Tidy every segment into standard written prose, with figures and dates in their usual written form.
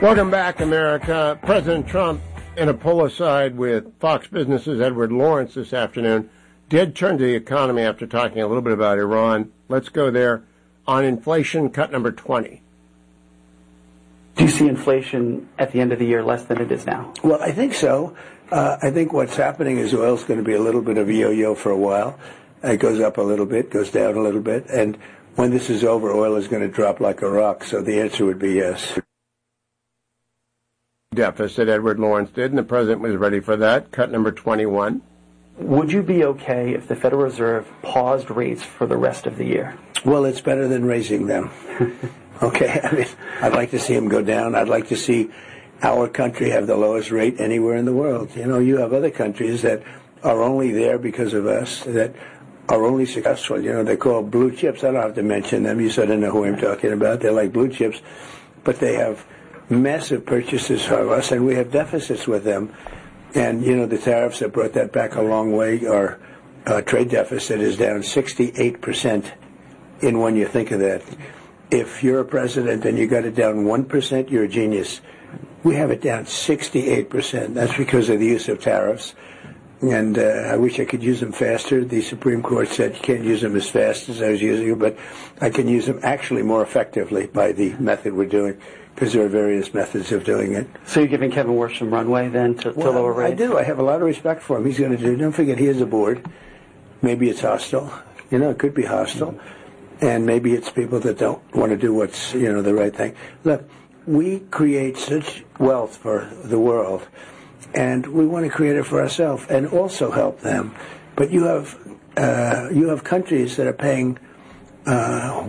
Welcome back, America. President Trump, in a pull aside with Fox Business's Edward Lawrence this afternoon, did turn to the economy after talking a little bit about Iran. Let's go there on inflation, cut number 20. Do you see inflation at the end of the year less than it is now? Well, I think so. I think what's happening is oil's going to be a little bit of a yo-yo for a while. It goes up a little bit, goes down a little bit, and when this is over, oil is going to drop like a rock. So the answer would be yes. Deficit, Edward Lawrence did, and the president was ready for that. Cut number 21. Would you be okay if the Federal Reserve paused rates for the rest of the year? Well, it's better than raising them. Okay, I mean, I'd like to see them go down. I'd like to see our country have the lowest rate anywhere in the world. You know, you have other countries that are only there because of us, that are only successful. You know, they're called blue chips. I don't have to mention them. You sort of know who I'm talking about. They're like blue chips, but they have massive purchases from us, and we have deficits with them. And, you know, the tariffs have brought that back a long way. Our trade deficit is down 68% in when you think of that. If you're a president and you got it down 1%, you're a genius. We have it down 68%. That's because of the use of tariffs. And I wish I could use them faster. The Supreme Court said you can't use them as fast as I was using them, but I can use them actually more effectively by the method we're doing, because there are various methods of doing it. So you're giving Kevin Warsh some runway then to lower rates? I do. I have a lot of respect for him. He's going to do. Don't forget, he has a board. Maybe it's hostile. You know, it could be hostile. Mm-hmm. And maybe it's people that don't want to do what's, you know, the right thing. Look, we create such wealth for the world, and we want to create it for ourselves and also help them. But you have countries that are paying 1%,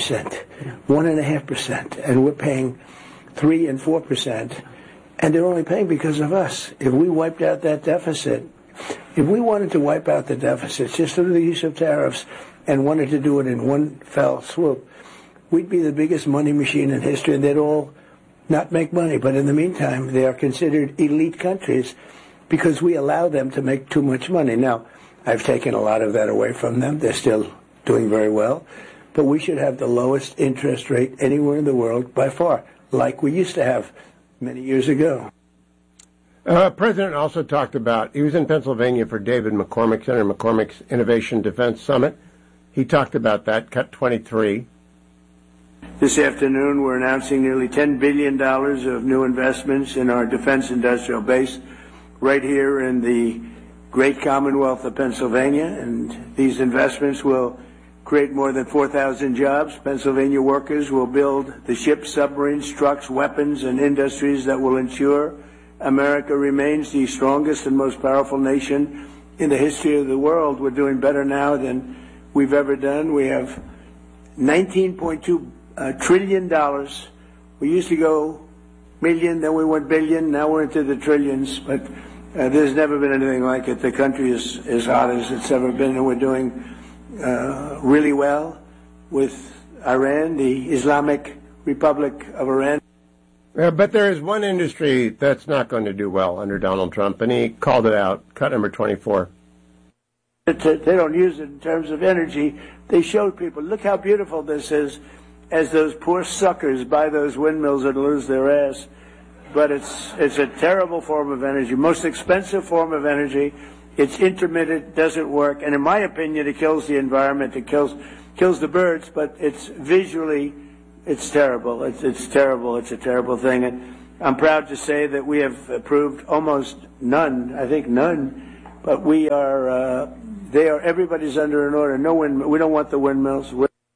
1.5%, and we're paying 3 and 4%, and they're only paying because of us. If we wiped out that deficit, if we wanted to wipe out the deficit just through the use of tariffs and wanted to do it in one fell swoop, we'd be the biggest money machine in history, and they'd all not make money. But in the meantime, they are considered elite countries because we allow them to make too much money. Now, I've taken a lot of that away from them. They're still doing very well. But we should have the lowest interest rate anywhere in the world by far, like we used to have many years ago. President also talked about, he was in Pennsylvania for David McCormick, Senator McCormick's Innovation Defense Summit. He talked about that, cut 23. This afternoon, we're announcing nearly $10 billion of new investments in our defense industrial base right here in the great Commonwealth of Pennsylvania. And these investments will create more than 4,000 jobs. Pennsylvania workers will build the ships, submarines, trucks, weapons, and industries that will ensure America remains the strongest and most powerful nation in the history of the world. We're doing better now than we've ever done. We have $19.2 trillion. We used to go million, then we went billion, now we're into the trillions, but there's never been anything like it. The country is as hot as it's ever been, and we're doing really well with Iran, the Islamic Republic of Iran. But there is one industry that's not going to do well under Donald Trump, and he called it out. Cut number 24. They don't use it in terms of energy. They showed people, look how beautiful this is, as those poor suckers buy those windmills and lose their ass. But it's a terrible form of energy, most expensive form of energy. It's intermittent, doesn't work, and in my opinion, it kills the environment. It kills the birds, but it's visually, it's terrible. It's terrible. It's a terrible thing. And I'm proud to say that we have approved almost none. I think none. But we are. Everybody's under an order. No windmill. We don't want the windmills.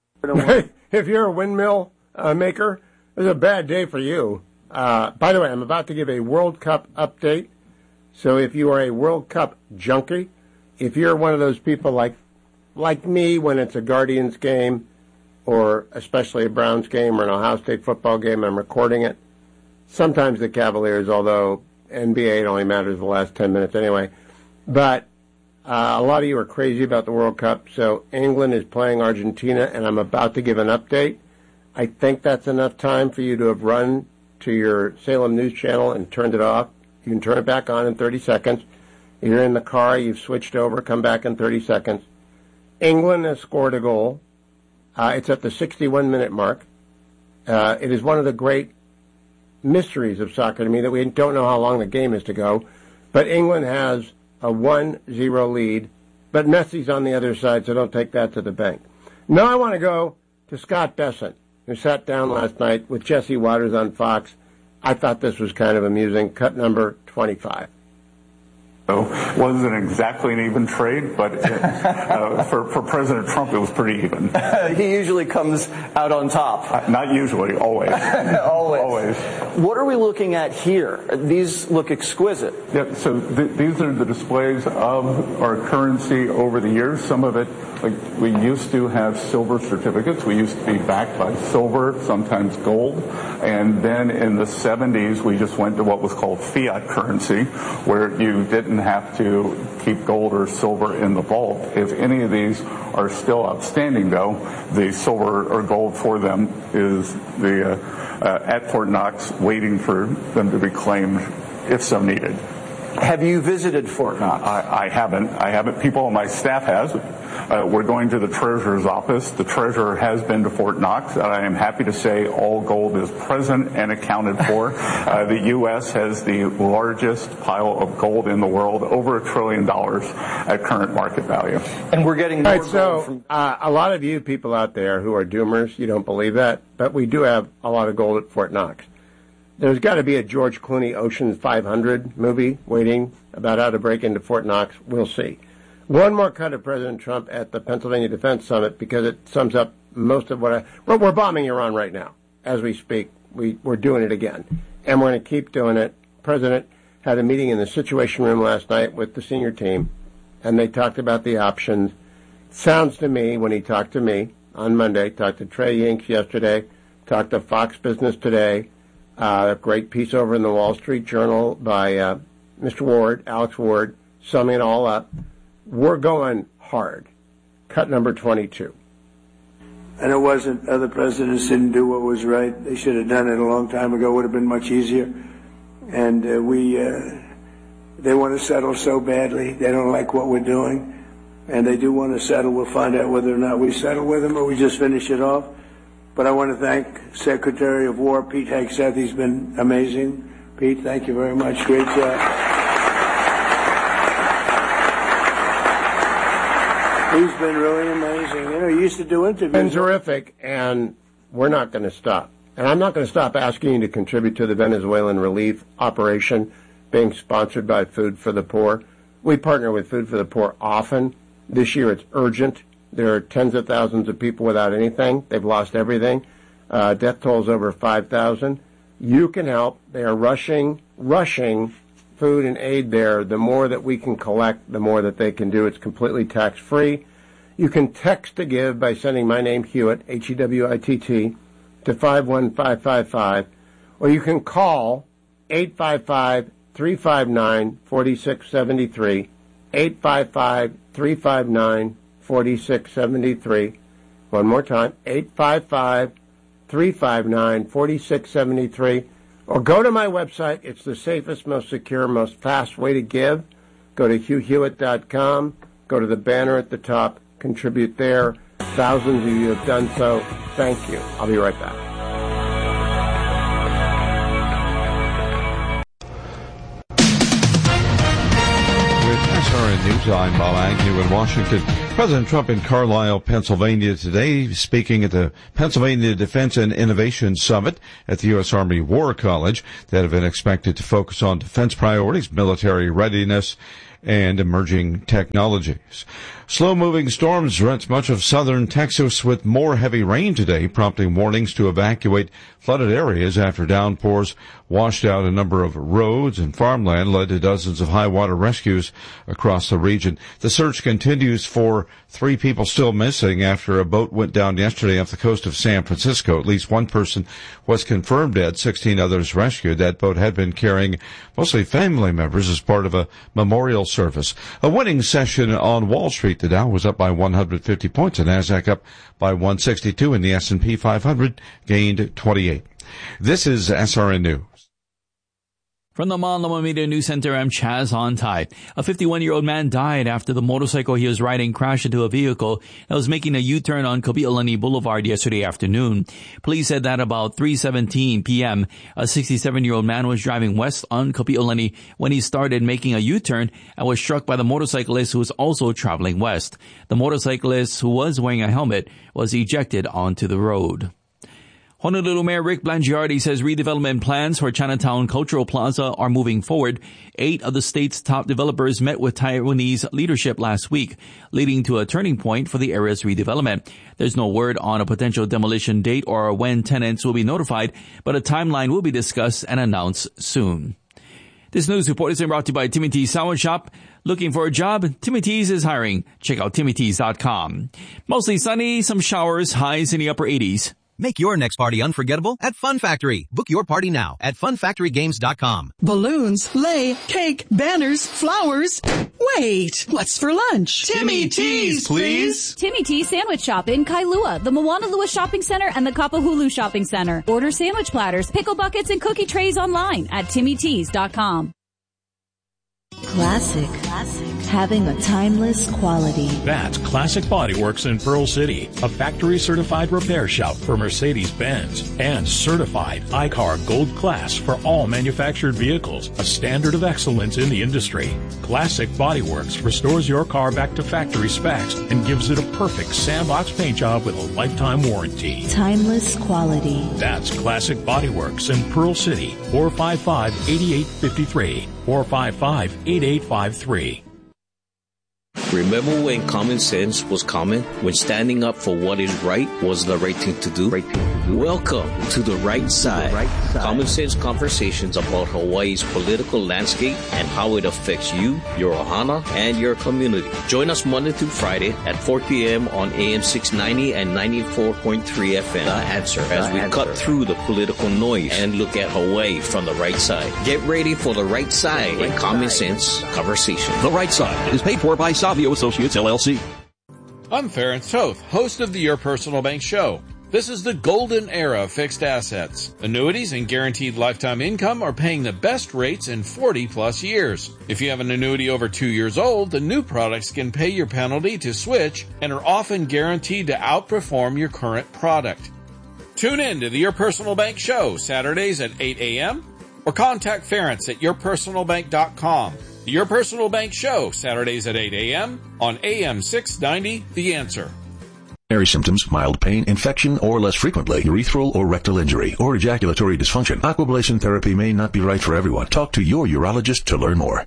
If you're a windmill maker, it's a bad day for you. By the way, I'm about to give a World Cup update. So if you are a World Cup junkie, if you're one of those people like me when it's a Guardians game, or especially a Browns game or an Ohio State football game, I'm recording it. Sometimes the Cavaliers, although NBA it only matters the last 10 minutes anyway. But a lot of you are crazy about the World Cup, so England is playing Argentina, and I'm about to give an update. I think that's enough time for you to have run to your Salem News Channel and turned it off. You can turn it back on in 30 seconds. If you're in the car, you've switched over, come back in 30 seconds. England has scored a goal. It's at the 61-minute mark. It is one of the great mysteries of soccer to me that we don't know how long the game is to go. But England has a 1-0 lead, but Messi's on the other side, so don't take that to the bank. Now I want to go to Scott Bessent, who sat down last night with Jesse Waters on Fox. I thought this was kind of amusing. Cut number 25. Wasn't exactly an even trade, but for President Trump, it was pretty even. He usually comes out on top. Not usually, always. Always. What are we looking at here? These look exquisite. Yeah, so these are the displays of our currency over the years. Some of it, like we used to have silver certificates. We used to be backed by silver, sometimes gold. And then in the 70s, we just went to what was called fiat currency, where you didn't have to keep gold or silver in the vault. If any of these are still outstanding, though, the silver or gold for them is at Fort Knox, waiting for them to be claimed if so needed. Have you visited Fort Knox? I haven't. People on my staff has. We're going to the Treasurer's office. The Treasurer has been to Fort Knox. I am happy to say all gold is present and accounted for. The U.S. has the largest pile of gold in the world, over $1 trillion at current market value. And we're getting more gold from... a lot of you people out there who are doomers, you don't believe that, but we do have a lot of gold at Fort Knox. There's got to be a George Clooney Ocean 500 movie waiting about how to break into Fort Knox. We'll see. One more cut of President Trump at the Pennsylvania Defense Summit because it sums up most of what we're bombing Iran right now. As we speak, we're doing it again. And we're going to keep doing it. The President had a meeting in the Situation Room last night with the senior team, and they talked about the options. Sounds to me, when he talked to me on Monday, talked to Trey Yingst yesterday, talked to Fox Business today, a great piece over in the Wall Street Journal by Mr. Ward, Alex Ward, summing it all up. We're going hard. Cut number 22. And it wasn't other presidents didn't do what was right. They should have done it a long time ago. It would have been much easier. And they want to settle so badly. They don't like what we're doing. And they do want to settle. We'll find out whether or not we settle with them or we just finish it off. But I want to thank Secretary of War Pete Hegseth. He's been amazing. Pete, thank you very much. Great job. He's been really amazing. You know, he used to do interviews. Been terrific, and we're not going to stop. And I'm not going to stop asking you to contribute to the Venezuelan relief operation being sponsored by Food for the Poor. We partner with Food for the Poor often. This year it's urgent. There are tens of thousands of people without anything. They've lost everything. Death toll's over 5,000. You can help. They are rushing food and aid there. The more that we can collect, the more that they can do. It's completely tax-free. You can text to give by sending my name, Hewitt, Hewitt, to 51555, or you can call 855-359-4673, 855-359-4673. One more time, 855-359-4673. Or go to my website. It's the safest, most secure, most fast way to give. Go to HughHewitt.com. Go to the banner at the top. Contribute there. Thousands of you have done so. Thank you. I'll be right back. With SRN News, I'm Bob Agnew in Washington. President Trump in Carlisle, Pennsylvania today, speaking at the Pennsylvania Defense and Innovation Summit at the U.S. Army War College. That event expected to focus on defense priorities, military readiness, and emerging technologies. Slow-moving storms rent much of southern Texas with more heavy rain today, prompting warnings to evacuate flooded areas after downpours washed out a number of roads and farmland, led to dozens of high water rescues across the region. The search continues for 3 people still missing after a boat went down yesterday off the coast of San Francisco. At least 1 person was confirmed dead, 16 others rescued. That boat had been carrying mostly family members as part of a memorial service. A winning session on Wall Street. The Dow was up by 150 points, and Nasdaq up by 162, and the S&P 500 gained 28. This is SRN News. From the Manlaman Media News Center, I'm Chaz Ontide. A 51-year-old man died after the motorcycle he was riding crashed into a vehicle that was making a U-turn on Kapi'olani Boulevard yesterday afternoon. Police said that about 3:17 p.m., a 67-year-old man was driving west on Kapi'olani when he started making a U-turn and was struck by the motorcyclist who was also traveling west. The motorcyclist, who was wearing a helmet, was ejected onto the road. Honolulu Mayor Rick Blangiardi says redevelopment plans for Chinatown Cultural Plaza are moving forward. 8 of the state's top developers met with Taiwanese leadership last week, leading to a turning point for the area's redevelopment. There's no word on a potential demolition date or when tenants will be notified, but a timeline will be discussed and announced soon. This news report is brought to you by Timmy T's Sandwich Shop. Looking for a job? Timmy T's is hiring. Check out TimmyT's.com. Mostly sunny, some showers, highs in the upper 80s. Make your next party unforgettable at Fun Factory. Book your party now at funfactorygames.com. Balloons, sleigh, cake, banners, flowers. Wait, what's for lunch? Timmy T's, please. Timmy T's Sandwich Shop in Kailua, the Moanalua Shopping Center, and the Kapahulu Shopping Center. Order sandwich platters, pickle buckets, and cookie trays online at TimmyT's.com. Classic. Having a timeless quality. That's Classic Body Works in Pearl City, a factory-certified repair shop for Mercedes-Benz and certified ICAR Gold Class for all manufactured vehicles, a standard of excellence in the industry. Classic Body Works restores your car back to factory specs and gives it a perfect sandbox paint job with a lifetime warranty. Timeless quality. That's Classic Body Works in Pearl City, 455-8853, 455-8853. Remember when common sense was common? When standing up for what is right was the right thing to do? Welcome to The Right Side. Common sense conversations about Hawaii's political landscape and how it affects you, your ohana, and your community. Join us Monday through Friday at 4 p.m. on AM 690 and 94.3 FM. The Answer, as we cut through the political noise and look at Hawaii from the right side. Get ready for The Right Side and common sense conversation. The Right Side is paid for by Savio Associates, LLC. I'm Ference Toth, host of the Your Personal Bank Show. This is the golden era of fixed assets. Annuities and guaranteed lifetime income are paying the best rates in 40-plus years. If you have an annuity over 2 years old, the new products can pay your penalty to switch and are often guaranteed to outperform your current product. Tune in to the Your Personal Bank Show, Saturdays at 8 a.m. or contact Ference at yourpersonalbank.com. The Your Personal Bank Show, Saturdays at 8 a.m. on AM 690, The Answer. Symptoms, mild pain, infection, or less frequently, urethral or rectal injury, or ejaculatory dysfunction. Aquablation therapy may not be right for everyone. Talk to your urologist to learn more.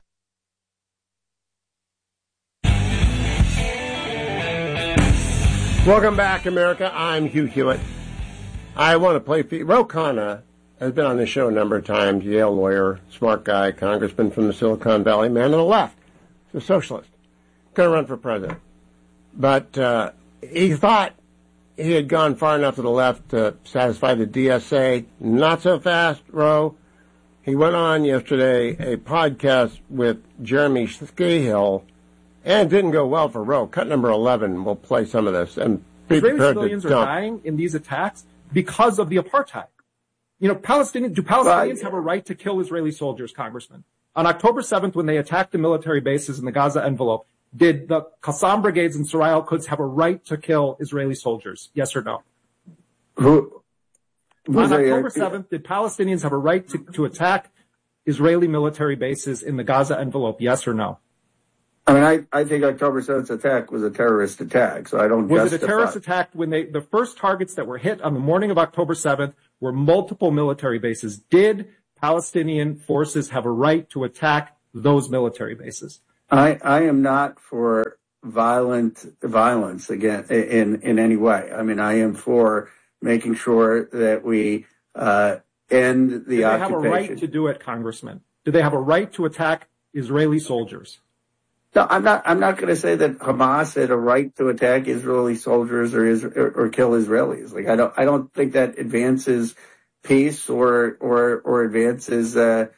Welcome back, America. I'm Hugh Hewitt. I want to play for you. Ro Khanna has been on this show a number of times. Yale lawyer, smart guy, congressman from the Silicon Valley, man on the left. He's a socialist. Going to run for president. But he thought he had gone far enough to the left to satisfy the DSA. Not so fast, Ro. He went on yesterday a podcast with Jeremy Scahill, and it didn't go well for Ro. Cut number 11. We'll play some of this. And Israeli civilians are dying in these attacks because of the apartheid. You know, Palestinians have a right to kill Israeli soldiers, Congressman? On October 7th, when they attacked the military bases in the Gaza envelope, did the Qassam brigades and Sarai al-Quds have a right to kill Israeli soldiers? Yes or no? On October 7th, did Palestinians have a right to attack Israeli military bases in the Gaza envelope? Yes or no? I mean, I think October 7th attack was a terrorist attack, so I don't justify. Was it a terrorist attack when the first targets that were hit on the morning of October 7th were multiple military bases? Did Palestinian forces have a right to attack those military bases? I am not for violence again in any way. I mean, I am for making sure that we end the occupation. Do they have a right to do it, Congressman? Do they have a right to attack Israeli soldiers? No, I'm not going to say that Hamas had a right to attack Israeli soldiers or kill Israelis. Like, I don't think that advances peace or advances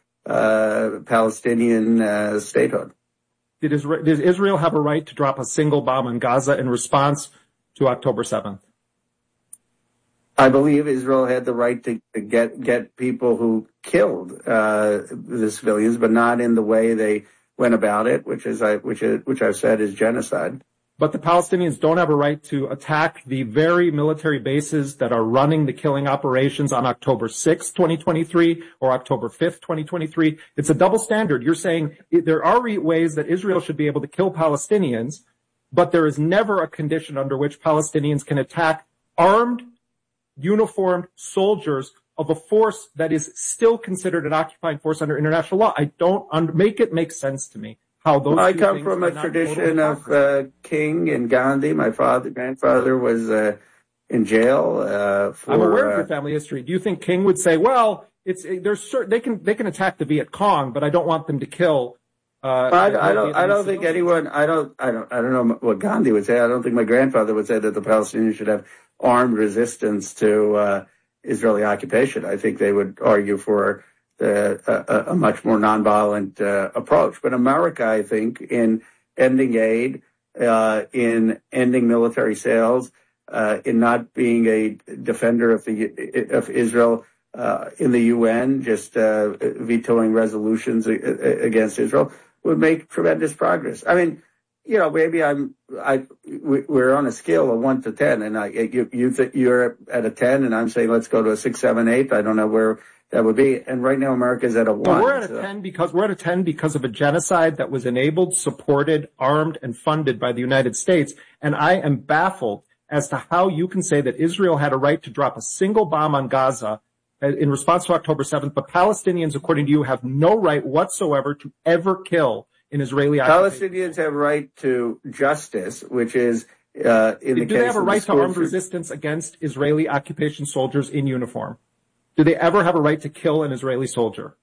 Palestinian statehood. Did Israel have a right to drop a single bomb in Gaza in response to October 7th? I believe Israel had the right to get people who killed the civilians, but not in the way they went about it, which I've said is genocide. But the Palestinians don't have a right to attack the very military bases that are running the killing operations on October 6th, 2023, or October 5th, 2023. It's a double standard. You're saying there are ways that Israel should be able to kill Palestinians, but there is never a condition under which Palestinians can attack armed, uniformed soldiers of a force that is still considered an occupying force under international law. I don't make it make sense to me. I come from a tradition of King and Gandhi. My grandfather was in jail. I'm aware of your family history. Do you think King would say, "Well, they can attack the Viet Cong, but I don't want them to kill"? I don't think anyone. I don't know what Gandhi would say. I don't think my grandfather would say that the Palestinians should have armed resistance to Israeli occupation. I think they would argue for a much more nonviolent approach. But America, I think, in ending aid, in ending military sales, in not being a defender of Israel in the UN, just vetoing resolutions against Israel, would make tremendous progress. I mean, maybe we're on a scale of 1 to 10, and you're at a 10, and I'm saying let's go to a 6, 7, 8. I don't know where that would be. And right now America's at a 1. We're at a 10 because of a genocide that was enabled, supported, armed, and funded by the United States. And I am baffled as to how you can say that Israel had a right to drop a single bomb on Gaza in response to October 7th, but Palestinians, according to you, have no right whatsoever to ever kill an Israeli occupation. Palestinians have right to justice, which is do they have a right to armed resistance against Israeli occupation soldiers in uniform? Do they ever have a right to kill an Israeli soldier?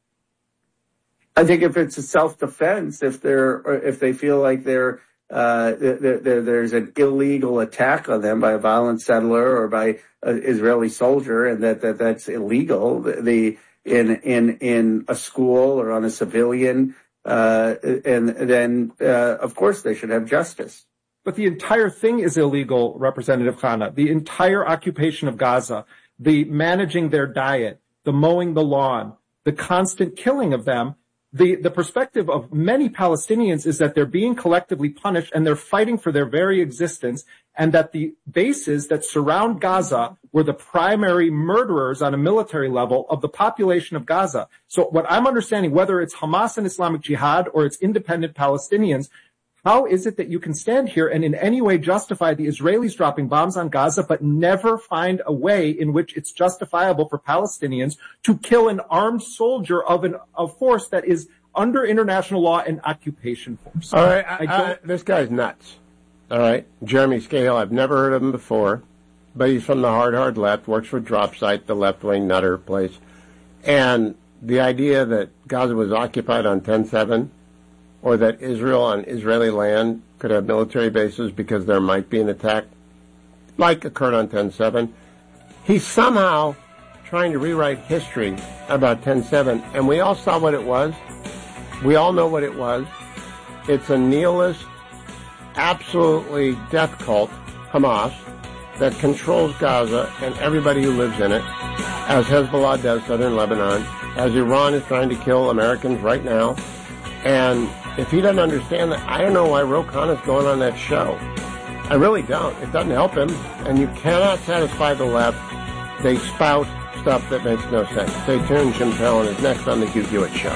I think if it's a self-defense, if they feel like there's an illegal attack on them by a violent settler or by an Israeli soldier, and that's illegal, in a school or on a civilian, and then of course they should have justice. But the entire thing is illegal, Representative Khanna. The entire occupation of Gaza, the managing their diet, the mowing the lawn, the constant killing of them. The perspective of many Palestinians is that they're being collectively punished and they're fighting for their very existence, and that the bases that surround Gaza were the primary murderers on a military level of the population of Gaza. So what I'm understanding, whether it's Hamas and Islamic Jihad or it's independent Palestinians, how is it that you can stand here and in any way justify the Israelis dropping bombs on Gaza, but never find a way in which it's justifiable for Palestinians to kill an armed soldier of a force that is under international law an occupation force? All right, this guy's nuts. All right, Jeremy Scahill, I've never heard of him before, but he's from the hard left, works for Dropsite, the left-wing nutter place. And the idea that Gaza was occupied on 10/7, or that Israel on Israeli land could have military bases because there might be an attack, like occurred on 10/7. He's somehow trying to rewrite history about 10/7, and we all saw what it was. We all know what it was. It's a nihilist, absolutely death cult, Hamas, that controls Gaza and everybody who lives in it, as Hezbollah does southern Lebanon, as Iran is trying to kill Americans right now. And if he doesn't understand that, I don't know why Ro Khanna's going on that show. I really don't. It doesn't help him. And you cannot satisfy the left. They spout stuff that makes no sense. Stay tuned. Jim Fallon is next on the Hugh Hewitt Show.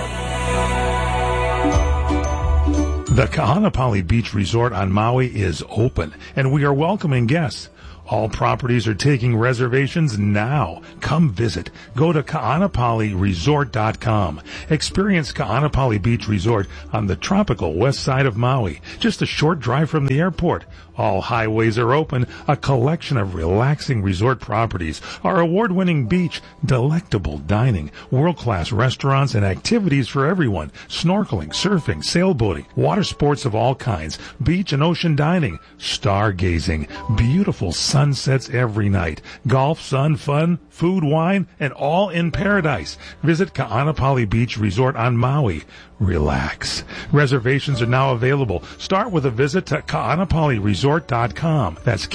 The Kahanapali Beach Resort on Maui is open, and we are welcoming guests. All properties are taking reservations now. Come visit. Go to kahanapaliresort.com. Experience Kahanapali Beach Resort on the tropical west side of Maui, just a short drive from the airport. All highways are open, a collection of relaxing resort properties, our award-winning beach, delectable dining, world-class restaurants, and activities for everyone, snorkeling, surfing, sailboating, water sports of all kinds, beach and ocean dining, stargazing, beautiful sunsets every night. Golf, sun, fun, food, wine, and all in paradise. Visit Ka'anapali Beach Resort on Maui. Relax. Reservations are now available. Start with a visit to Ka'anapaliResort.com. That's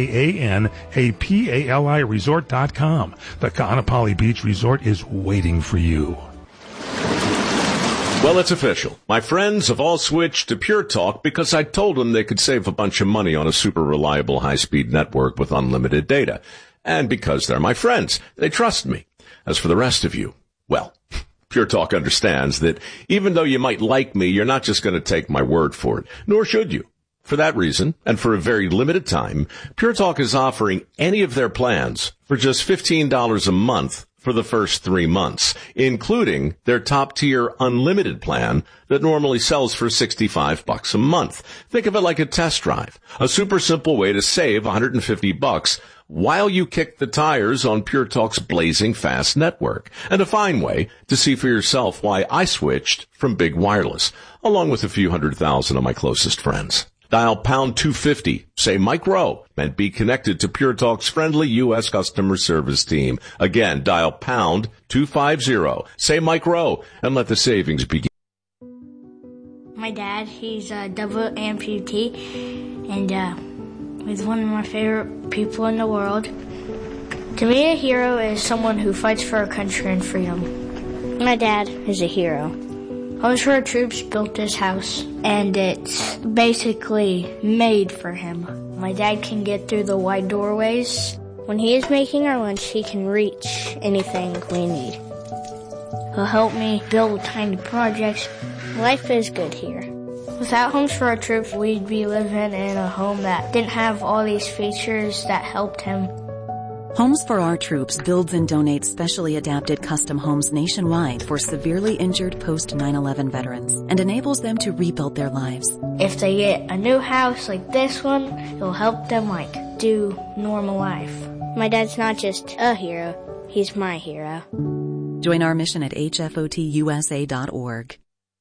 KAANAPALI Resort.com. The Ka'anapali Beach Resort is waiting for you. Well, it's official. My friends have all switched to Pure Talk because I told them they could save a bunch of money on a super reliable high-speed network with unlimited data. And because they're my friends, they trust me. As for the rest of you, well, Pure Talk understands that even though you might like me, you're not just going to take my word for it, nor should you. For that reason, and for a very limited time, Pure Talk is offering any of their plans for just $15 a month for the first 3 months, including their top-tier unlimited plan that normally sells for $65 a month. Think of it like a test drive, a super simple way to save $150 while you kick the tires on Pure Talk's blazing fast network, and a fine way to see for yourself why I switched from Big Wireless, along with a few 100,000 of my closest friends. Dial pound 250, say Mike Rowe, and be connected to Pure Talk's friendly U.S. customer service team. Again, dial pound 250, say Mike Rowe, and let the savings begin. My dad, he's a double amputee, and he's one of my favorite people in the world. To me, a hero is someone who fights for our country and freedom. My dad is a hero. Homes for Our Troops built this house, and it's basically made for him. My dad can get through the wide doorways. When he is making our lunch, he can reach anything we need. He'll help me build tiny projects. Life is good here. Without Homes for Our Troops, we'd be living in a home that didn't have all these features that helped him. Homes for Our Troops builds and donates specially adapted custom homes nationwide for severely injured post 9/11 veterans and enables them to rebuild their lives. If they get a new house like this one, it'll help them do normal life. My dad's not just a hero, he's my hero. Join our mission at hfotusa.org.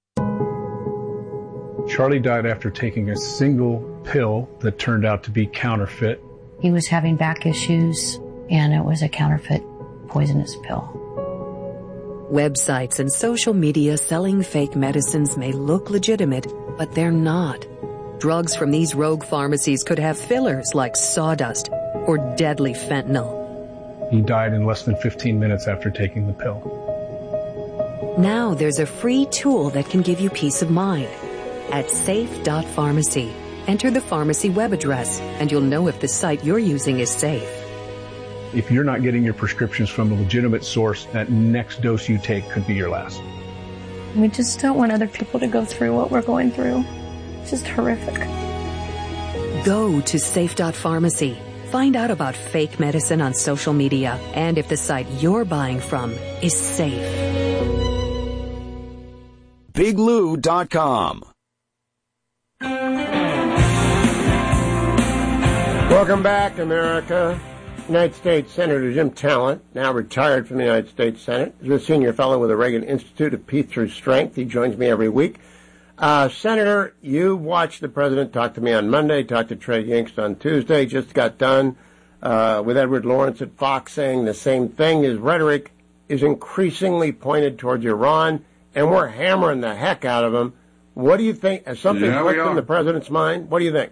Charlie died after taking a single pill that turned out to be counterfeit. He was having back issues, and it was a counterfeit poisonous pill. Websites and social media selling fake medicines may look legitimate, but they're not. Drugs from these rogue pharmacies could have fillers like sawdust or deadly fentanyl. He died in less than 15 minutes after taking the pill. Now there's a free tool that can give you peace of mind. At safe.pharmacy, enter the pharmacy web address, and you'll know if the site you're using is safe. If you're not getting your prescriptions from a legitimate source, that next dose you take could be your last. We just don't want other people to go through what we're going through. It's just horrific. Go to safe.pharmacy. Find out about fake medicine on social media and if the site you're buying from is safe. BigLou.com. Welcome back, America. United States Senator Jim Talent, now retired from the United States Senate, is a senior fellow with the Reagan Institute of Peace Through Strength. He joins me every week. Senator, you watched the president talk to me on Monday, talked to Trey Yingst on Tuesday, just got done with Edward Lawrence at Fox saying the same thing. His rhetoric is increasingly pointed towards Iran, and we're hammering the heck out of him. What do you think? Has something clicked in the president's mind? What do you think?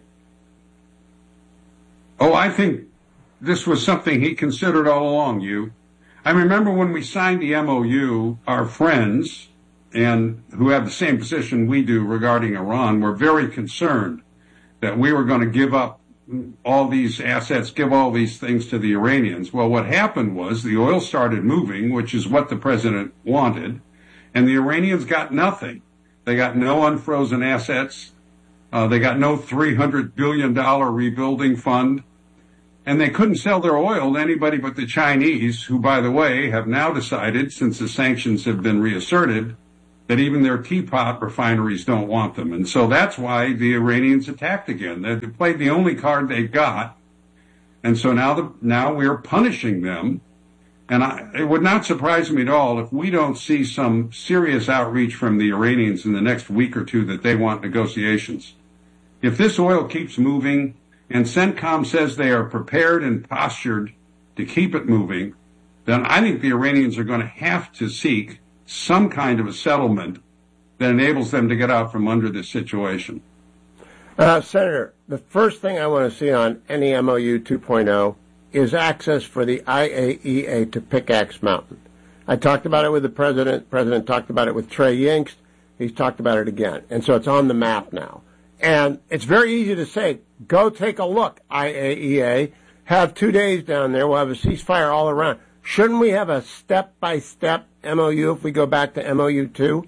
Oh, I think this was something he considered all along, I remember when we signed the MOU, our friends, and who have the same position we do regarding Iran, were very concerned that we were going to give up all these assets, give all these things to the Iranians. Well, what happened was the oil started moving, which is what the president wanted, and the Iranians got nothing. They got no unfrozen assets. They got no $300 billion rebuilding fund. And they couldn't sell their oil to anybody but the Chinese, who, by the way, have now decided, since the sanctions have been reasserted, that even their teapot refineries don't want them. And so that's why the Iranians attacked again. They played the only card they got. And so now we're punishing them. And it would not surprise me at all if we don't see some serious outreach from the Iranians in the next week or two that they want negotiations. If this oil keeps moving, and CENTCOM says they are prepared and postured to keep it moving, then I think the Iranians are going to have to seek some kind of a settlement that enables them to get out from under this situation. Senator, the first thing I want to see on any MOU 2.0 is access for the IAEA to Pickaxe Mountain. I talked about it with the president. The president talked about it with Trey Yingst. He's talked about it again. And so it's on the map now. And it's very easy to say, go take a look, IAEA. Have 2 days down there. We'll have a ceasefire all around. Shouldn't we have a step-by-step MOU if we go back to MOU 2?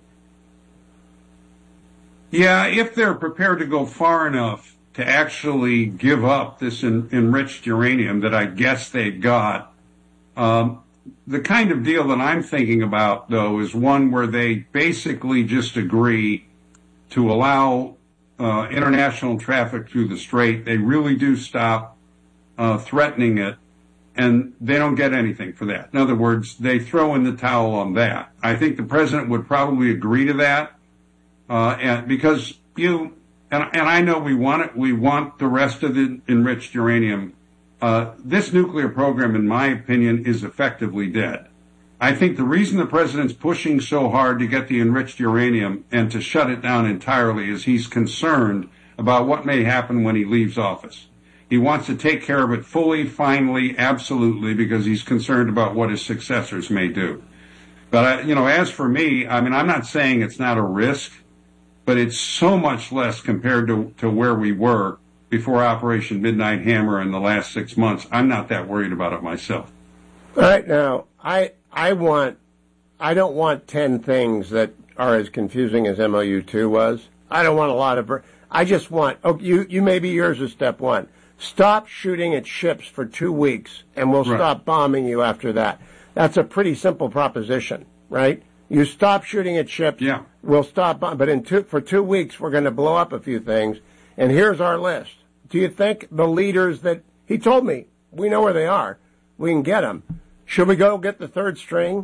Yeah, if they're prepared to go far enough to actually give up this enriched uranium that I guess they've got. The kind of deal that I'm thinking about, though, is one where they basically just agree to allow international traffic through the strait. They really do stop threatening it, and they don't get anything for that. In other words, they throw in the towel on that. I think the president would probably agree to that, and because and I know we want it. We want the rest of the enriched uranium. This nuclear program, in my opinion, is effectively dead. I think the reason the president's pushing so hard to get the enriched uranium and to shut it down entirely is he's concerned about what may happen when he leaves office. He wants to take care of it fully, finally, absolutely, because he's concerned about what his successors may do. But, as for me, I'm not saying it's not a risk, but it's so much less compared to where we were before Operation Midnight Hammer in the last 6 months. I'm not that worried about it myself. All right, now, I don't want 10 things that are as confusing as MOU 2 was. I don't want a lot of, I just want, you maybe yours is step one. Stop shooting at ships for 2 weeks, and we'll stop bombing you after that. That's a pretty simple proposition, right? You stop shooting at ships, we'll stop bombing. But for 2 weeks, we're going to blow up a few things, and here's our list. Do you think the leaders that, he told me, we know where they are, we can get them. Should we go get the third string?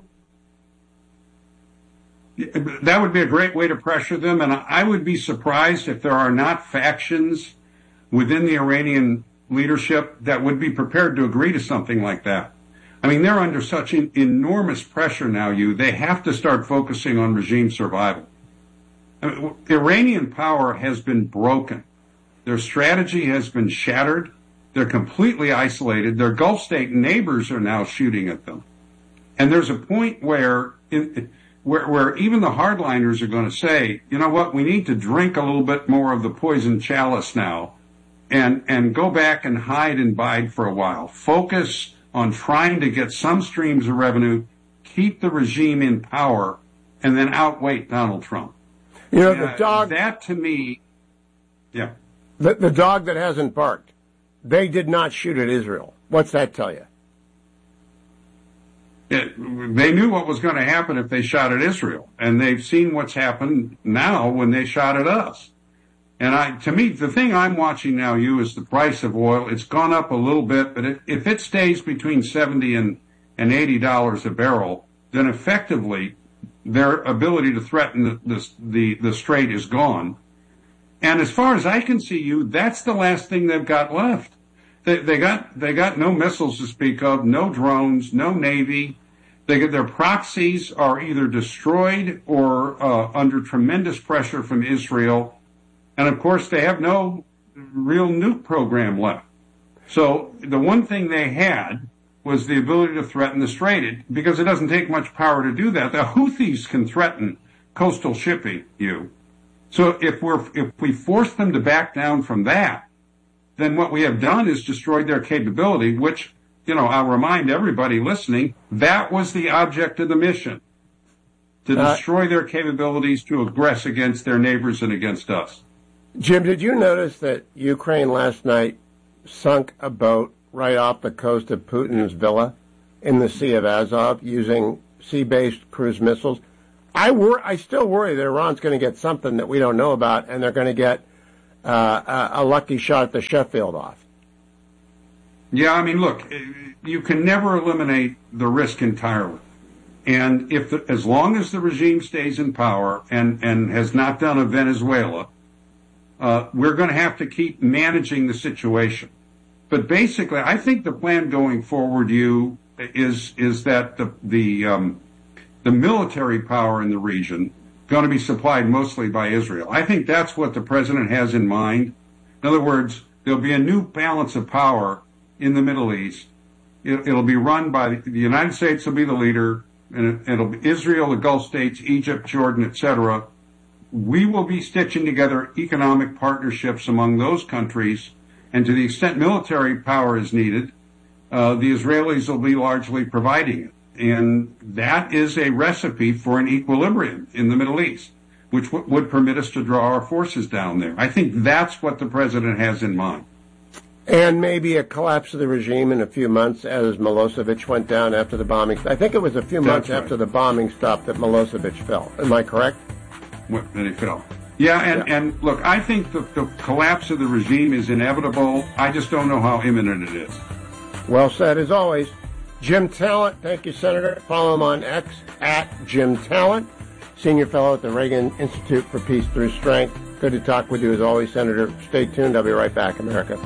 That would be a great way to pressure them, and I would be surprised if there are not factions within the Iranian leadership that would be prepared to agree to something like that. I mean, they're under such enormous pressure now, they have to start focusing on regime survival. Iranian power has been broken. Their strategy has been shattered. They're completely isolated. Their Gulf state neighbors are now shooting at them. And there's a point where even the hardliners are going to say, you know what, we need to drink a little bit more of the poison chalice now and go back and hide and bide for a while. Focus on trying to get some streams of revenue, keep the regime in power, and then outweight Donald Trump. The dog... That, to me... Yeah. The dog that hasn't barked. They did not shoot at Israel. What's that tell you? They knew what was going to happen if they shot at Israel, and they've seen what's happened now when they shot at us. And to me, the thing I'm watching now, is the price of oil. It's gone up a little bit, but if it stays between $70 and $80 a barrel, then effectively their ability to threaten the strait is gone. And as far as I can see, that's the last thing they've got left. They got no missiles to speak of, no drones, no Navy. Their proxies are either destroyed or under tremendous pressure from Israel. And, of course, they have no real nuke program left. So the one thing they had was the ability to threaten the strait, because it doesn't take much power to do that. The Houthis can threaten coastal shipping, So if we force them to back down from that, then what we have done is destroyed their capability, which, I'll remind everybody listening, that was the object of the mission, to destroy their capabilities to aggress against their neighbors and against us. Jim, did you notice that Ukraine last night sunk a boat right off the coast of Putin's villa in the Sea of Azov using sea-based cruise missiles? I still worry that Iran's going to get something that we don't know about, and they're going to get a lucky shot at the Sheffield off. Yeah, I mean, look, you can never eliminate the risk entirely. And as long as the regime stays in power and has not done a Venezuela, we're going to have to keep managing the situation. But basically, I think the plan going forward, is that the military power in the region going to be supplied mostly by Israel. I think that's what the president has in mind. In other words, there'll be a new balance of power in the Middle East. It'll be run by the United States will be the leader, and it'll be Israel, the Gulf states, Egypt, Jordan, etc. We will be stitching together economic partnerships among those countries, and to the extent military power is needed, the Israelis will be largely providing it. And that is a recipe for an equilibrium in the Middle East, which would permit us to draw our forces down there. I think that's what the president has in mind. And maybe a collapse of the regime in a few months as Milosevic went down after the bombing. I think it was a few months after the bombing stopped that Milosevic fell. Am I correct? When he fell. Yeah, and look, I think the collapse of the regime is inevitable. I just don't know how imminent it is. Well said, as always. Jim Talent, thank you, Senator. Follow him on X at Jim Talent, Senior Fellow at the Reagan Institute for Peace Through Strength. Good to talk with you as always, Senator. Stay tuned. I'll be right back, America.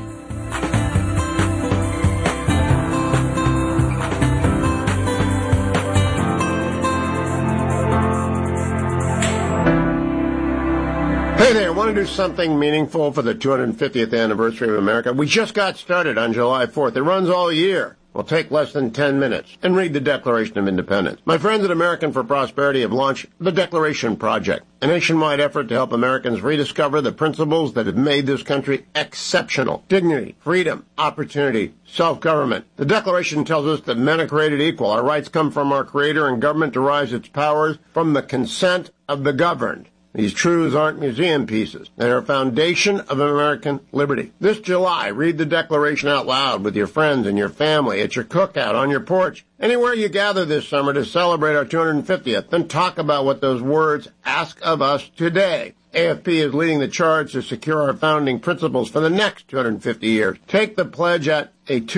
Hey there, want to do something meaningful for the 250th anniversary of America? We just got started on July 4th. It runs all year. Will take less than 10 minutes and read the Declaration of Independence. My friends at American for Prosperity have launched the Declaration Project, a nationwide effort to help Americans rediscover the principles that have made this country exceptional. Dignity, freedom, opportunity, self-government. The Declaration tells us that men are created equal. Our rights come from our Creator, and government derives its powers from the consent of the governed. These truths aren't museum pieces. They are a foundation of American liberty. This July, read the Declaration out loud with your friends and your family, at your cookout, on your porch, anywhere you gather this summer to celebrate our 250th. Then talk about what those words ask of us today. AFP is leading the charge to secure our founding principles for the next 250 years. Take the pledge at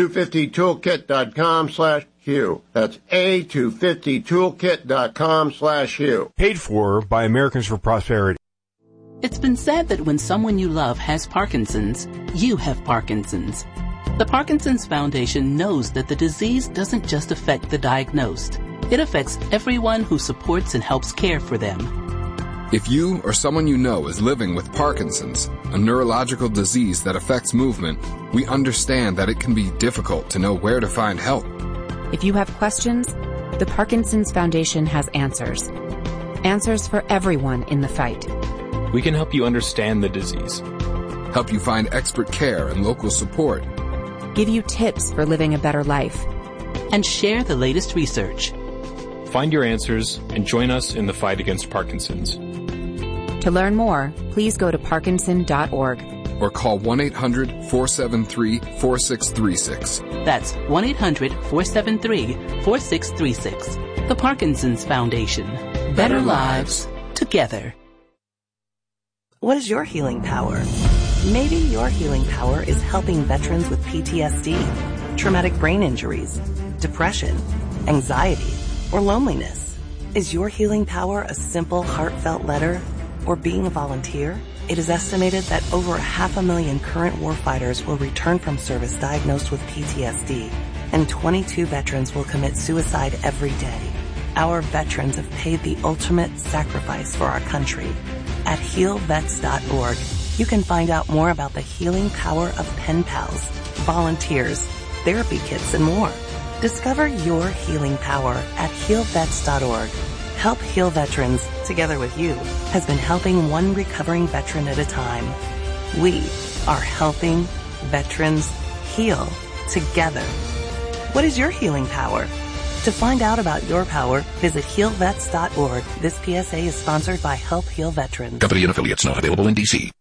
a250toolkit.com/Hugh. That's a250toolkit.com/Hugh. Paid for by Americans for Prosperity. It's been said that when someone you love has Parkinson's, you have Parkinson's. The Parkinson's Foundation knows that the disease doesn't just affect the diagnosed. It affects everyone who supports and helps care for them. If you or someone you know is living with Parkinson's, a neurological disease that affects movement, we understand that it can be difficult to know where to find help. If you have questions, the Parkinson's Foundation has answers. Answers for everyone in the fight. We can help you understand the disease. Help you find expert care and local support. Give you tips for living a better life. And share the latest research. Find your answers and join us in the fight against Parkinson's. To learn more, please go to parkinson.org. Or call 1-800-473-4636. That's 1-800-473-4636. The Parkinson's Foundation. Better lives together. What is your healing power? Maybe your healing power is helping veterans with PTSD, traumatic brain injuries, depression, anxiety, or loneliness. Is your healing power a simple, heartfelt letter? Or being a volunteer? It is estimated that over 500,000 current warfighters will return from service diagnosed with PTSD, and 22 veterans will commit suicide every day. Our veterans have paid the ultimate sacrifice for our country. At healvets.org, you can find out more about the healing power of pen pals, volunteers, therapy kits, and more. Discover your healing power at healvets.org. Help Heal Veterans, together with you, has been helping one recovering veteran at a time. We are helping veterans heal together. What is your healing power? To find out about your power, visit healvets.org. This PSA is sponsored by Help Heal Veterans. Company and affiliates not available in D.C.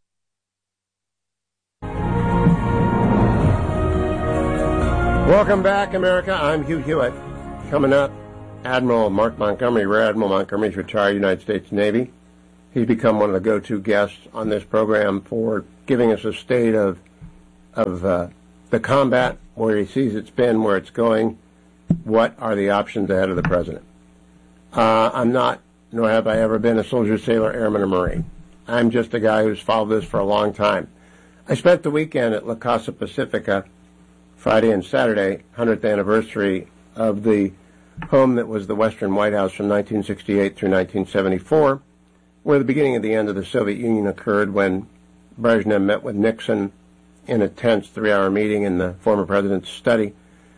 Welcome back, America. I'm Hugh Hewitt. Coming up, Admiral Mark Montgomery. Rear Admiral Montgomery's retired United States Navy. He's become one of the go-to guests on this program for giving us a state of the combat, where he sees it's been, where it's going, what are the options ahead of the president. I'm not, nor have I ever been, a soldier, sailor, airman, or Marine. I'm just a guy who's followed this for a long time. I spent the weekend at La Casa Pacifica, Friday and Saturday, 100th anniversary of the home that was the Western White House from 1968 through 1974, where the beginning of the end of the Soviet Union occurred when Brezhnev met with Nixon in a tense 3-hour meeting in the former president's study.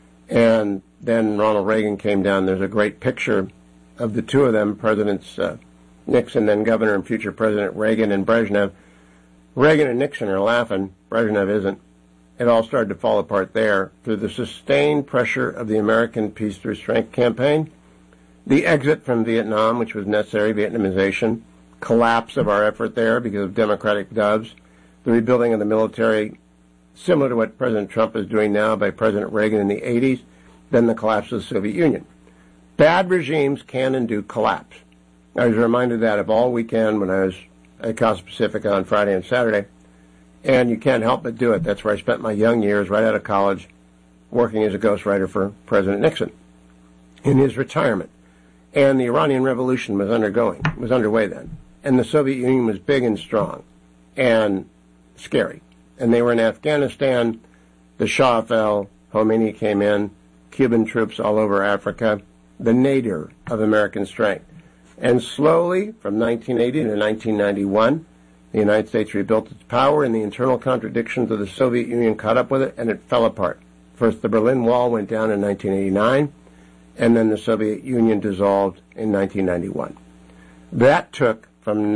And then Ronald Reagan came down. There's a great picture of the two of them, Presidents Nixon, then Governor and future President Reagan and Brezhnev. Reagan and Nixon are laughing. Brezhnev isn't. It all started to fall apart there through the sustained pressure of the American Peace Through Strength campaign, the exit from Vietnam, which was necessary, Vietnamization, collapse of our effort there because of democratic doves, the rebuilding of the military, similar to what President Trump is doing now by President Reagan in the 80s, then the collapse of the Soviet Union. Bad regimes can and do collapse. I was reminded of that of all weekend when I was at Casa Pacifica on Friday and Saturday, and you can't help but do it. That's where I spent my young years right out of college working as a ghostwriter for President Nixon in his retirement. And the Iranian Revolution was underway then. And the Soviet Union was big and strong and scary. And they were in Afghanistan. The Shah fell. Khomeini came in. Cuban troops all over Africa. The nadir of American strength. And slowly, from 1980 to 1991, the United States rebuilt its power, and the internal contradictions of the Soviet Union caught up with it, and it fell apart. First, the Berlin Wall went down in 1989, and then the Soviet Union dissolved in 1991. That took from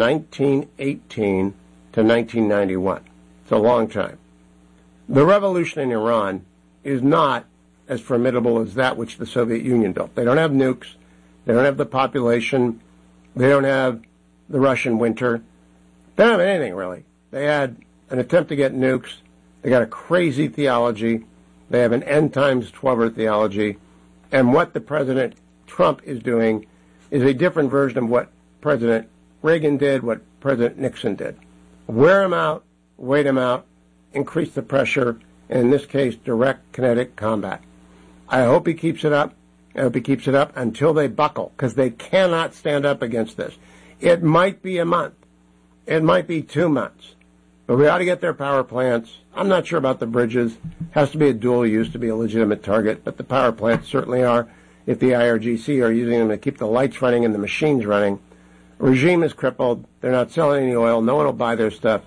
1918 to 1991. It's a long time. The revolution in Iran is not as formidable as that which the Soviet Union built. They don't have nukes. They don't have the population. They don't have the Russian winter. They don't have anything, really. They had an attempt to get nukes. They got a crazy theology. They have an end times 12er theology. And what the President Trump is doing is a different version of what President Reagan did, what President Nixon did. Wear them out, wait them out, increase the pressure, and in this case, direct kinetic combat. I hope he keeps it up. I hope he keeps it up until they buckle, because they cannot stand up against this. It might be a month. It might be 2 months. But we ought to get their power plants. I'm not sure about the bridges. Has to be a dual use to be a legitimate target, but the power plants certainly are if the IRGC are using them to keep the lights running and the machines running. The regime is crippled. They're not selling any oil. No one will buy their stuff.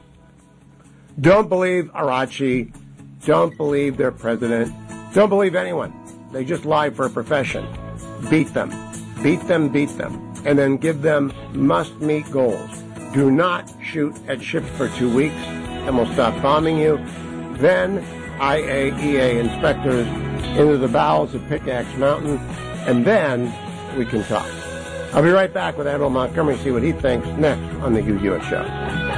Don't believe Arachi. Don't believe their president. Don't believe anyone. They just lie for a profession. Beat them. Beat them, beat them. And then give them must-meet goals. Do not shoot at ships for 2 weeks, and we'll stop bombing you. Then IAEA inspectors into the bowels of Pickaxe Mountain, and then we can talk. I'll be right back with Admiral Montgomery, see what he thinks next on the Hugh Hewitt Show.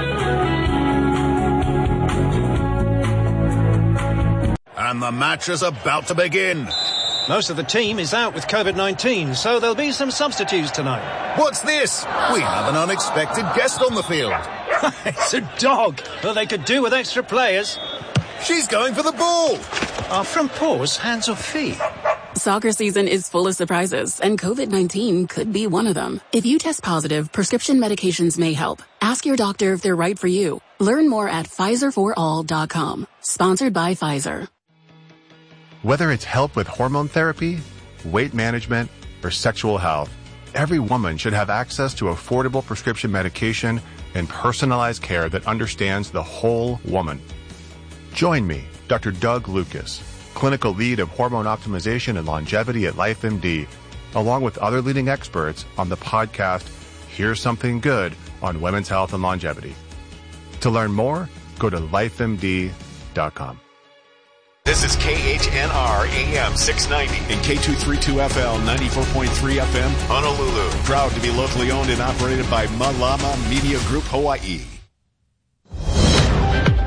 And the match is about to begin. Most of the team is out with COVID-19, so there'll be some substitutes tonight. What's this? We have an unexpected guest on the field. It's a dog. Well, they could do with extra players. She's going for the ball. Are front paws hands or feet? Soccer season is full of surprises, and COVID-19 could be one of them. If you test positive, prescription medications may help. Ask your doctor if they're right for you. Learn more at PfizerForAll.com. Sponsored by Pfizer. Whether it's help with hormone therapy, weight management, or sexual health, every woman should have access to affordable prescription medication and personalized care that understands the whole woman. Join me, Dr. Doug Lucas, clinical lead of hormone optimization and longevity at LifeMD, along with other leading experts on the podcast Here's Something Good on Women's Health and Longevity. To learn more, go to lifemd.com. This is KHNR AM 690 and K232FL 94.3 FM Honolulu. Proud to be locally owned and operated by Malama Media Group Hawaii.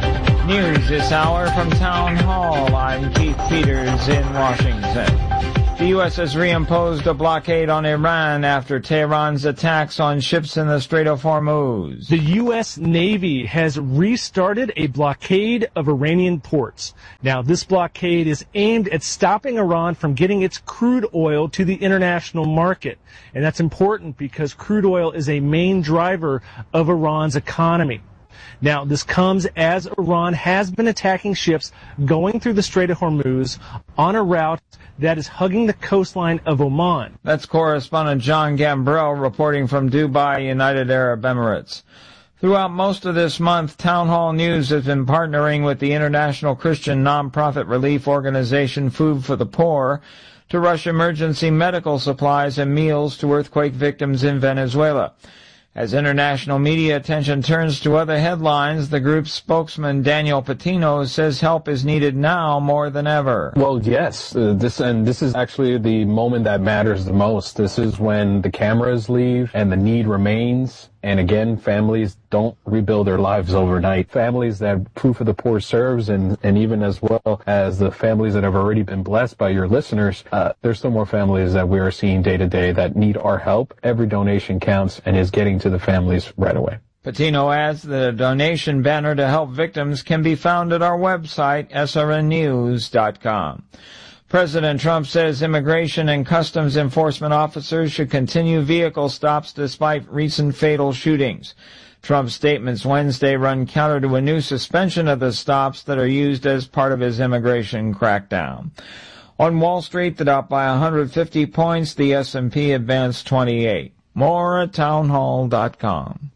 News this hour from Town Hall. I'm Keith Peters in Washington. The U.S. has reimposed a blockade on Iran after Tehran's attacks on ships in the Strait of Hormuz. The U.S. Navy has restarted a blockade of Iranian ports. Now, this blockade is aimed at stopping Iran from getting its crude oil to the international market. And that's important because crude oil is a main driver of Iran's economy. Now, this comes as Iran has been attacking ships going through the Strait of Hormuz on a route that is hugging the coastline of Oman. That's correspondent John Gambrell reporting from Dubai, United Arab Emirates. Throughout most of this month, Town Hall News has been partnering with the international Christian nonprofit relief organization Food for the Poor to rush emergency medical supplies and meals to earthquake victims in Venezuela. As international media attention turns to other headlines, the group's spokesman Daniel Patino says help is needed now more than ever. Well, yes, this is actually the moment that matters the most. This is when the cameras leave and the need remains. And again, families don't rebuild their lives overnight. Families that Food for the Poor serves, and even as well as the families that have already been blessed by your listeners, there's still more families that we are seeing day to day that need our help. Every donation counts and is getting to the families right away. Patino adds that a donation banner to help victims can be found at our website, srnnews.com. President Trump says immigration and customs enforcement officers should continue vehicle stops despite recent fatal shootings. Trump's statements Wednesday run counter to a new suspension of the stops that are used as part of his immigration crackdown. On Wall Street, the Dow by 150 points, the S&P advanced 28. More at townhall.com.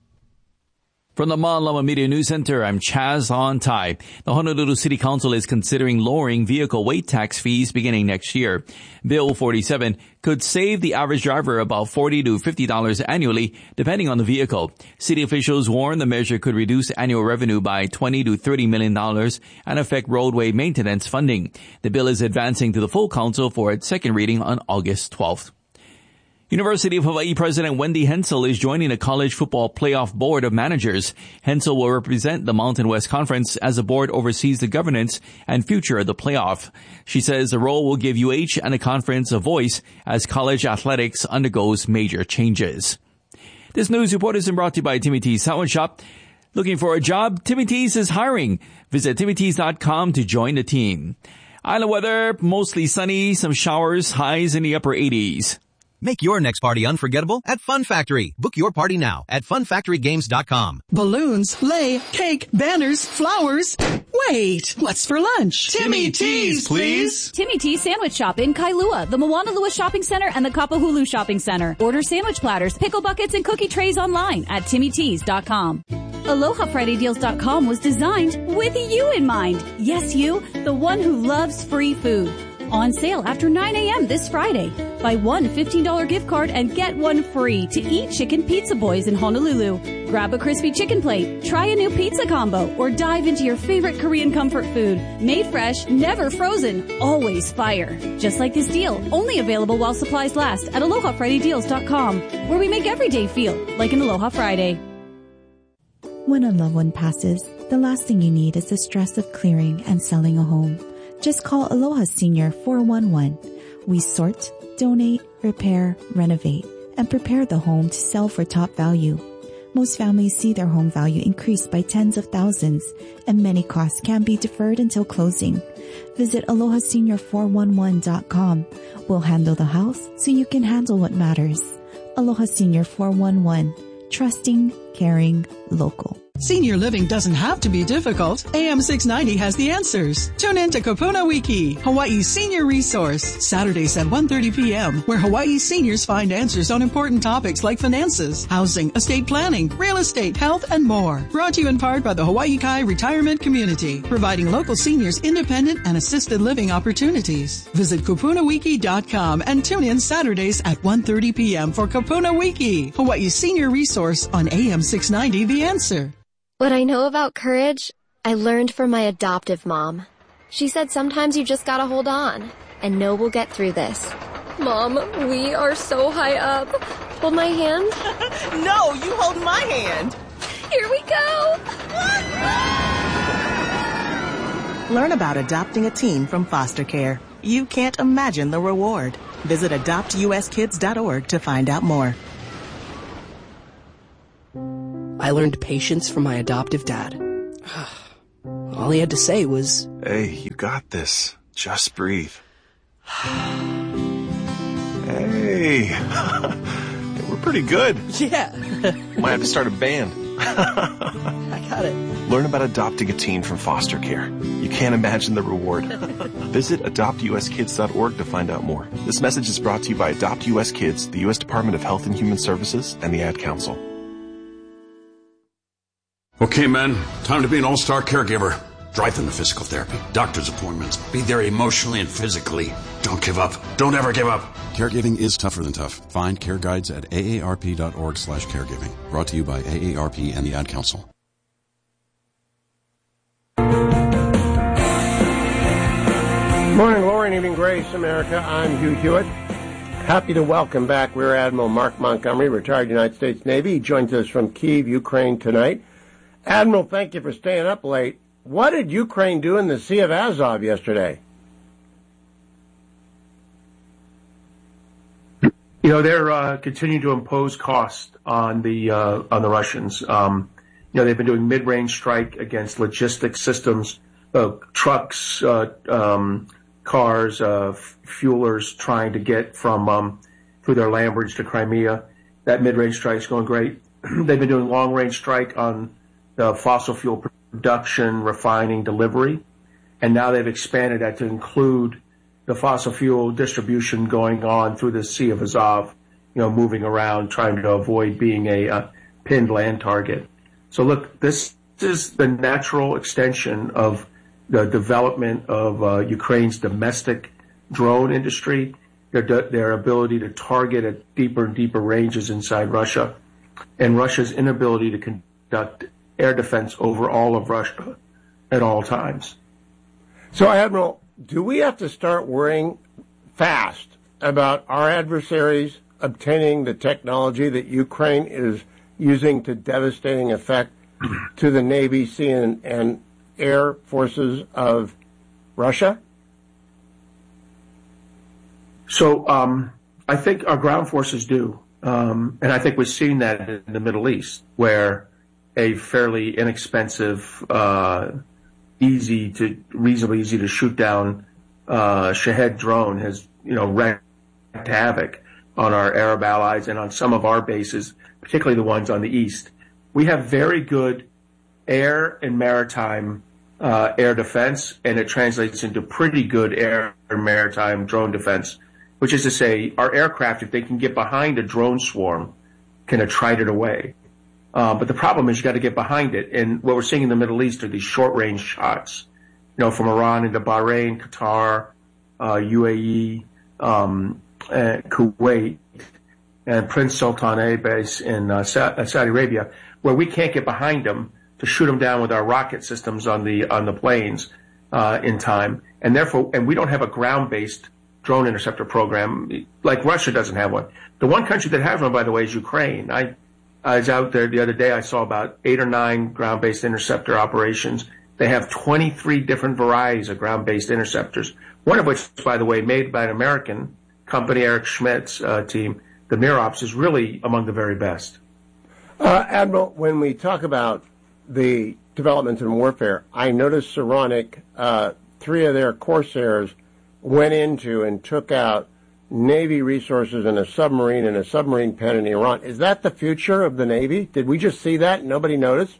From the Malama Media News Center, I'm Chaz On-Tai. The Honolulu City Council is considering lowering vehicle weight tax fees beginning next year. Bill 47 could save the average driver about $40 to $50 annually, depending on the vehicle. City officials warn the measure could reduce annual revenue by $20 to $30 million and affect roadway maintenance funding. The bill is advancing to the full council for its second reading on August 12th. University of Hawaii President Wendy Hensel is joining the College Football Playoff Board of Managers. Hensel will represent the Mountain West Conference as the board oversees the governance and future of the playoff. She says the role will give UH and the conference a voice as college athletics undergoes major changes. This news report is brought to you by Timmy T's Salad Shop. Looking for a job? Timmy T's is hiring. Visit TimmyT's.com to join the team. Island weather, mostly sunny, some showers, highs in the upper 80s. Make your next party unforgettable at Fun Factory. Book your party now at funfactorygames.com. Balloons, sleigh, cake, banners, flowers. Wait, what's for lunch? Timmy T's, please. Timmy T's Sandwich Shop in Kailua, the Moanalua Shopping Center, and the Kapahulu Shopping Center. Order sandwich platters, pickle buckets, and cookie trays online at timmytees.com. AlohaFridayDeals.com was designed with you in mind. Yes, you, the one who loves free food. On sale after 9 a.m. this Friday. Buy one $15 gift card and get one free to eat Chicken Pizza Boys in Honolulu. Grab a crispy chicken plate, try a new pizza combo, or dive into your favorite Korean comfort food. Made fresh, never frozen, always fire. Just like this deal, only available while supplies last at AlohaFridayDeals.com, where we make every day feel like an Aloha Friday. When a loved one passes, the last thing you need is the stress of clearing and selling a home. Just call Aloha Senior 411. We sort, donate, repair, renovate, and prepare the home to sell for top value. Most families see their home value increase by tens of thousands, and many costs can be deferred until closing. Visit AlohaSenior411.com. We'll handle the house so you can handle what matters. Aloha Senior 411. Trusting, caring, local. Senior living doesn't have to be difficult. AM 690 has the answers. Tune in to Kapuna Wiki, Hawaii's senior resource, Saturdays at 1:30 p.m., where Hawaii seniors find answers on important topics like finances, housing, estate planning, real estate, health, and more. Brought to you in part by the Hawaii Kai Retirement Community, providing local seniors independent and assisted living opportunities. Visit kapunawiki.com and tune in Saturdays at 1:30 p.m. for Kapuna Wiki, Hawaii's senior resource on AM 690 The Answer. What I know about courage, I learned from my adoptive mom. She said sometimes you just gotta hold on and know we'll get through this. Mom, we are so high up. Hold my hand. No, you hold my hand. Here we go. Learn about adopting a teen from foster care. you can't imagine the reward. Visit adoptuskids.org to find out more. I learned patience from my adoptive dad. All he had to say was, "Hey, you got this. Just breathe." Hey, we're pretty good. Yeah. Might have to start a band. I got it. Learn about adopting a teen from foster care. You can't imagine the reward. Visit adoptuskids.org to find out more. This message is brought to you by Adopt US Kids, the U.S. Department of Health and Human Services, and the Ad Council. Okay, men, time to be an all-star caregiver. Drive them to physical therapy, doctor's appointments. Be there emotionally and physically. Don't give up. Don't ever give up. Caregiving is tougher than tough. Find care guides at aarp.org/caregiving. Brought to you by AARP and the Ad Council. Morning, glory, and evening grace, America. I'm Hugh Hewitt. Happy to welcome back Rear Admiral Mark Montgomery, retired United States Navy. He joins us from Kyiv, Ukraine tonight. Admiral, thank you for staying up late. What did Ukraine do in the Sea of Azov yesterday? You know, they're continuing to impose costs on the Russians. You know, they've been doing mid-range strike against logistics systems, trucks, cars, fuelers trying to get from through their land bridge to Crimea. That mid-range strike's going great. They've been doing long-range strike on the fossil fuel production, refining, delivery, and now they've expanded that to include the fossil fuel distribution going on through the Sea of Azov, you know, moving around, trying to avoid being a pinned land target. So look, this is the natural extension of the development of Ukraine's domestic drone industry, their ability to target at deeper and deeper ranges inside Russia, and Russia's inability to conduct air defense over all of Russia at all times. So, Admiral, do we have to start worrying fast about our adversaries obtaining the technology that Ukraine is using to devastating effect to the Navy, Sea, and Air forces of Russia? So I think our ground forces do. And I think we've seen that in the Middle East, where a fairly inexpensive, reasonably easy to shoot down Shahed drone has, you know, wreaked havoc on our Arab allies and on some of our bases, particularly the ones on the east. We have very good air and maritime air defense, and it translates into pretty good air and maritime drone defense, which is to say our aircraft, if they can get behind a drone swarm, can attrite it away. But the problem is you got to get behind it. And what we're seeing in the Middle East are these short-range shots, you know, from Iran into Bahrain, Qatar, UAE, Kuwait, and Prince Sultan Air Base in Saudi Arabia, where we can't get behind them to shoot them down with our rocket systems on the planes in time. And therefore, and we don't have a ground-based drone interceptor program like Russia doesn't have one. The one country that has one, by the way, is Ukraine. I was out there the other day. I saw about 8 or 9 ground-based interceptor operations. They have 23 different varieties of ground-based interceptors, one of which, by the way, made by an American company, Eric Schmidt's team. The Mirops is really among the very best. Admiral, when we talk about the developments in warfare, I noticed Saronic, 3 of their Corsairs went into and took out Navy resources in a submarine pen in Iran. Is that the future of the Navy? Did we just see that and nobody noticed?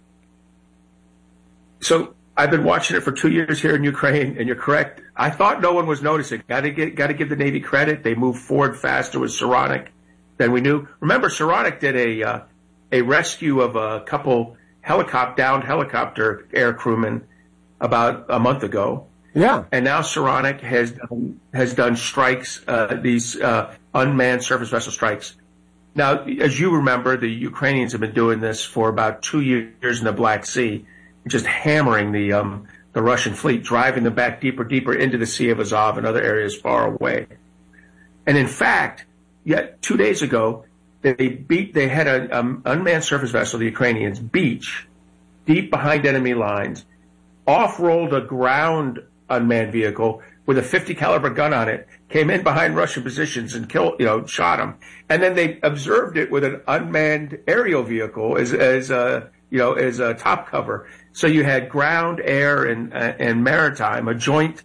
So I've been watching it for 2 years here in Ukraine, and you're correct. I thought no one was noticing. Got to give the Navy credit. They moved forward faster with Saronic than we knew. Remember, Saronic did a rescue of a couple downed helicopter air crewmen about a month ago. Yeah. And now Saronic has done strikes, these unmanned surface vessel strikes. Now, as you remember, the Ukrainians have been doing this for about 2 years in the Black Sea, just hammering the Russian fleet, driving them back deeper into the Sea of Azov and other areas far away. And in fact, yet 2 days ago, they had an unmanned surface vessel, the Ukrainians, beach deep behind enemy lines, off-rolled a ground unmanned vehicle, with a 50 caliber gun on it, came in behind Russian positions and shot them. And then they observed it with an unmanned aerial vehicle as a top cover. So you had ground, air, and maritime, a joint